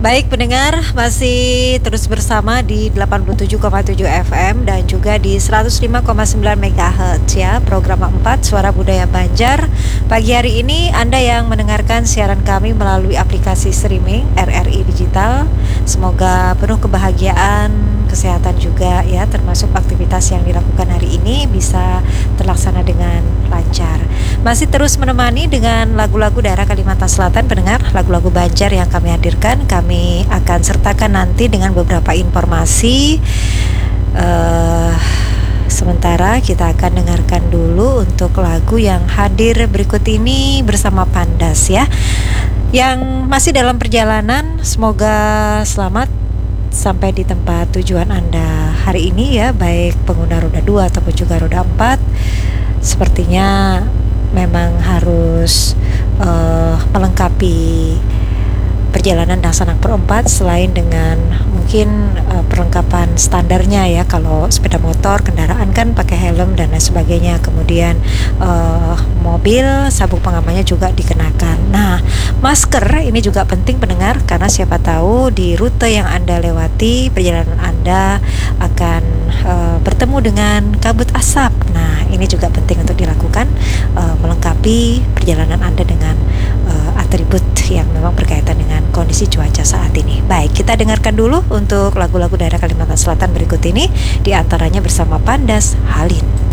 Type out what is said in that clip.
Baik pendengar, masih terus bersama di 87,7 FM dan juga di 105,9 MHz ya, program 4 Suara Budaya Banjar. Pagi hari ini Anda yang mendengarkan siaran kami melalui aplikasi streaming RRI Digital. Semoga penuh kebahagiaan, kesehatan juga ya, termasuk aktivitas yang dilakukan hari ini bisa terlaksana dengan lancar. Masih terus menemani dengan lagu-lagu daerah Kalimantan Selatan pendengar, lagu-lagu Banjar yang kami hadirkan. Kami akan sertakan nanti dengan beberapa informasi. Sementara kita akan dengarkan dulu untuk lagu yang hadir berikut ini bersama Pandas ya. Yang masih dalam perjalanan, semoga selamat sampai di tempat tujuan Anda hari ini ya, baik pengguna roda 2 ataupun juga roda 4. Sepertinya memang harus melengkapi perjalanan Sanak Pro 4 selain dengan mungkin perlengkapan standarnya ya. Kalau sepeda motor, kendaraan kan pakai helm dan lain sebagainya. Kemudian mobil, sabuk pengamannya juga dikenakan. Nah, masker ini juga penting pendengar, karena siapa tahu di rute yang Anda lewati, perjalanan Anda akan bertemu dengan kabut asap. Nah, ini juga penting untuk dilakukan, melengkapi perjalanan Anda dengan atribut yang memang berkaitan dengan kondisi cuaca saat ini. Baik, kita dengarkan dulu untuk lagu-lagu daerah Kalimantan Selatan berikut ini, di antaranya bersama Pandas Halin.